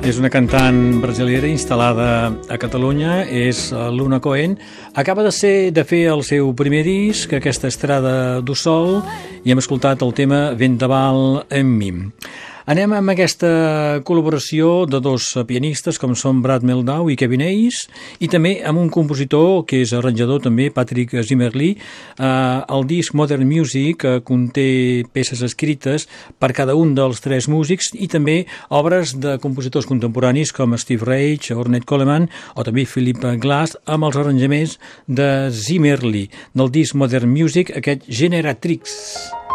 És una cantant brasilera instal·lada a Catalunya, és Luna Cohen. Acaba de fer el seu primer disc, aquesta estrada do sol, i hem escoltat el tema Vendaval en mi. Anem amb aquesta col·laboració de dos pianistes com són Brad Mehldau i Kevin Hayes, i també amb un compositor que és arranjador també, Patrick Zimmerli. El disc Modern Music conté peces escrites per cada un dels tres músics i també obres de compositors contemporanis com Steve Reich, Ornette Coleman o també Philip Glass, amb els arranjaments de Zimmerli. Del disc Modern Music, aquest Generatrix.